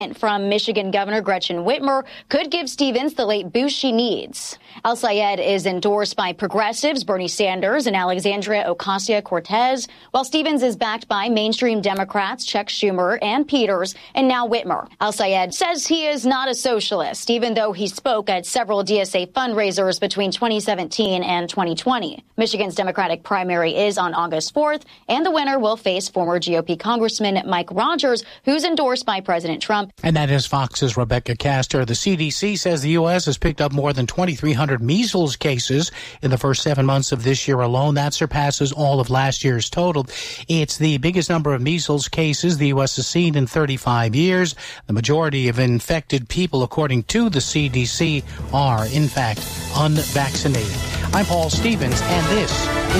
from Michigan Governor Gretchen Whitmer could give Stevens the late boost she needs. El-Sayed is endorsed by progressives Bernie Sanders and Alexandria Ocasio-Cortez, while Stevens is backed by mainstream Democrats Chuck Schumer and Peters, and now Whitmer. El-Sayed says he is not a socialist, even though he spoke at several DSA fundraisers between 2017 and 2020. Michigan's Democratic primary is on August 4th, and the winner will face former GOP Congressman Mike Rogers, who's endorsed by President Trump. And that is Fox's Rebecca Castor. The CDC says the U.S. has picked up more than 2,300 measles cases in the first 7 months of this year alone. That surpasses all of last year's total. It's the biggest number of measles cases the U.S. has seen in 35 years. The majority of infected people, according to the CDC, are, in fact, unvaccinated. I'm Paul Stevens, and this is